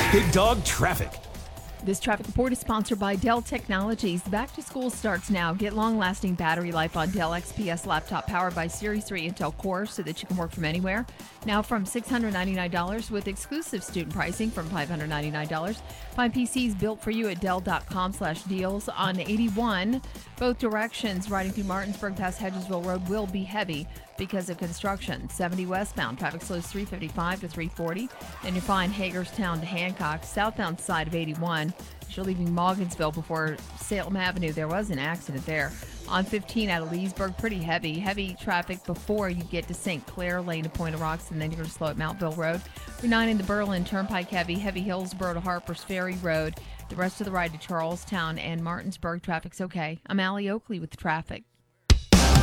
Big Dog Traffic. This traffic report is sponsored by Dell Technologies. Back to school starts now. Get long-lasting battery life on Dell XPS laptop powered by Series 3 Intel Core so that you can work from anywhere. Now from $699 with exclusive student pricing from $599. Find PCs built for you at Dell.com/deals on 81. Both directions riding through Martinsburg past Hedgesville Road will be heavy because of construction. 70 westbound, traffic slows 355 to 340. Then you find Hagerstown to Hancock, southbound side of 81. As you're leaving Morgansville before Salem Avenue, there was an accident there. On 15 out of Leesburg, pretty heavy traffic before you get to St. Clair Lane to Point of Rocks, and then you're going to slow at Mountville Road. Route 9 in the Berlin Turnpike heavy Hillsborough to Harpers Ferry Road. The rest of the ride to Charlestown and Martinsburg, traffic's okay. I'm Allie Oakley with traffic.